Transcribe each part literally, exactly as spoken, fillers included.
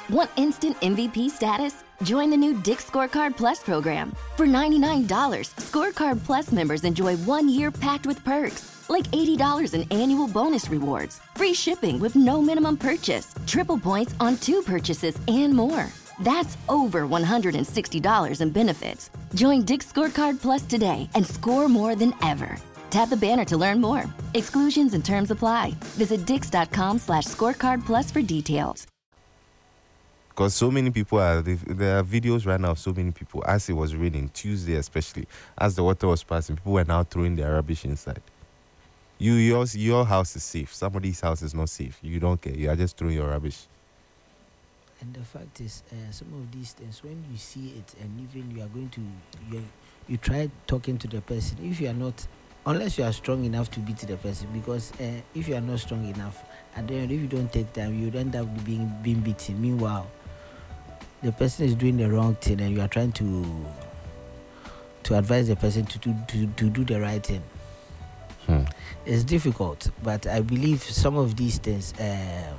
Want instant M V P status? Join the new Dick's Scorecard Plus program. For ninety-nine dollars, Scorecard Plus members enjoy one year packed with perks, like eighty dollars in annual bonus rewards, free shipping with no minimum purchase, triple points on two purchases, and more. That's over one hundred sixty dollars in benefits. Join Dick's Scorecard Plus today and score more than ever. Tap the banner to learn more. Exclusions and terms apply. Visit dix.com slash scorecard plus for details. Because so many people are, there are videos right now of so many people, as it was raining, Tuesday especially, as the water was passing, people were now throwing their rubbish inside. You, yours, your house is safe. Somebody's house is not safe. You don't care. You are just throwing your rubbish. And the fact is, uh, some of these things, when you see it and even you are going to, you, you try talking to the person, if you are not, unless you are strong enough to beat the person, because uh, if you are not strong enough, and then if you don't take time, you would end up being, being beaten. Meanwhile, the person is doing the wrong thing and you are trying to to advise the person to, to, to, to do the right thing. Hmm. It's difficult, but I believe some of these things, um,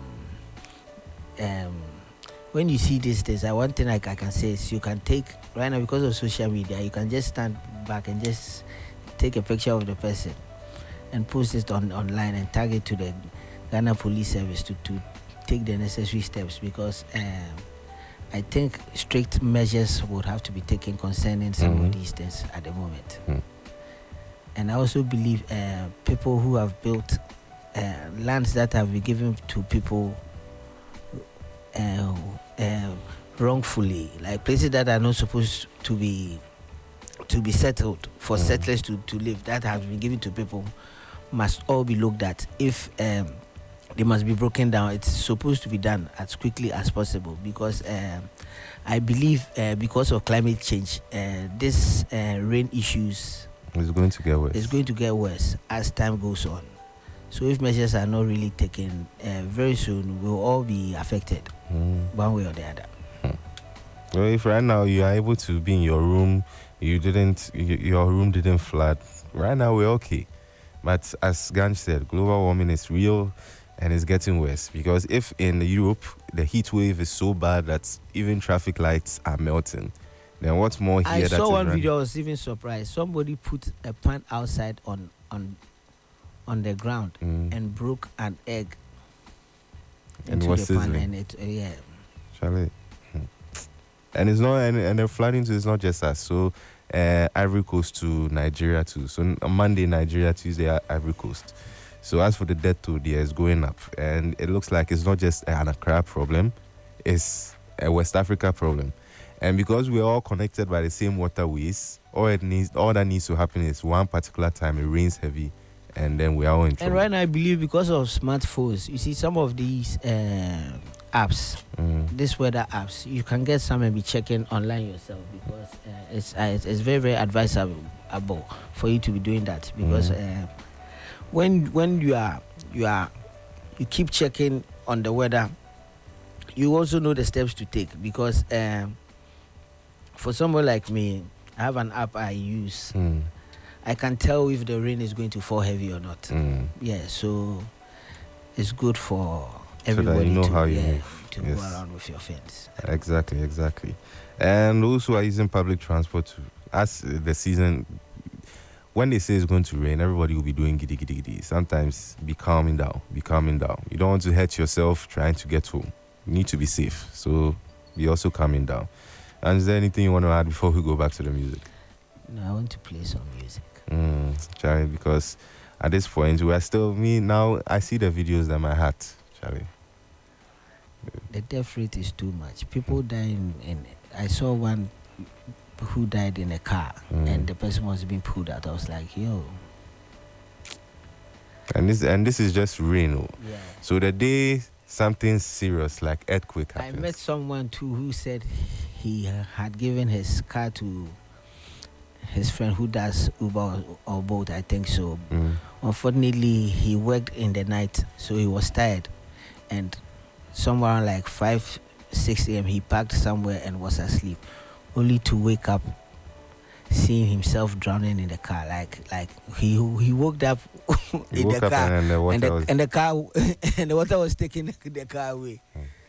um, when you see these things, uh, one thing like I can say is you can take, right now because of social media, you can just stand back and just take a picture of the person and post it on online and tag it to the Ghana Police Service to, to take the necessary steps, because um, I think strict measures would have to be taken concerning some mm-hmm. of these things at the moment. Mm. And I also believe uh, people who have built uh, lands that have been given to people uh, uh, wrongfully, like places that are not supposed to be to be settled for mm. settlers to, to live, that have been given to people, must all be looked at. If um, they must be broken down, it's supposed to be done as quickly as possible, because um, I believe uh, because of climate change, uh, this uh, rain issues it's going to get worse. It's going to get worse as time goes on. So if measures are not really taken, uh, very soon we'll all be affected mm. one way or the other. Hmm. Well, if right now you are able to be in your room, you didn't, you, your room didn't flood, right now we're okay. But as Ganj said, global warming is real and it's getting worse, because if in Europe the heat wave is so bad that even traffic lights are melting, then what's more here? I that saw is one running? video, I was even surprised. Somebody put a pan outside on on on the ground mm. and broke an egg and into it was the pan, sizzling. and it uh, yeah. Charlie. Hmm. And it's not, and, and the flooding too is not just us. So uh, Ivory Coast to Nigeria too. So on Monday Nigeria, Tuesday Ivory Coast. So as for the death toll, there is going up, and it looks like it's not just an Accra problem, it's a West Africa problem. And because we're all connected by the same waterways, all it needs, all that needs to happen is one particular time it rains heavy, and then we are all in trouble. And right now, I believe because of smartphones, you see some of these uh, apps, mm. these weather apps, you can get some and be checking online yourself, because uh, it's, uh, it's it's very very advisable for you to be doing that, because mm. uh, when when you are you are you keep checking on the weather, you also know the steps to take, because um, for someone like me, I have an app I use. Mm. I can tell if the rain is going to fall heavy or not. Mm. Yeah, so it's good for everybody so that you know to, how you yeah, move. to Yes. go around with your friends. Exactly, exactly. And those who are using public transport, to, as the season, when they say it's going to rain, everybody will be doing giddy giddy giddy. Sometimes be calming down, be calming down. You don't want to hurt yourself trying to get home. You need to be safe, so be also calming down. And is there anything you want to add before we go back to the music? No, I want to play some music. Mm, Charlie, because at this point we are still, me now, I see the videos that my heart, Charlie. The death rate is too much. People dying in, I saw one who died in a car, Mm. and the person was being pulled out. I was like, yo. And this and this is just rain. Oh. Yeah. So the day something serious like earthquake happens. I met someone too who said he uh, had given his car to his friend who does Uber or, or Bolt, I think so. Mm. Unfortunately, he worked in the night, so he was tired, and somewhere around like five, six a.m. he parked somewhere and was asleep, only to wake up seeing himself drowning in the car. Like like he he woke up He in woke the up car, and, and the water and the, was... and the car and the water was taking the car away. Mm.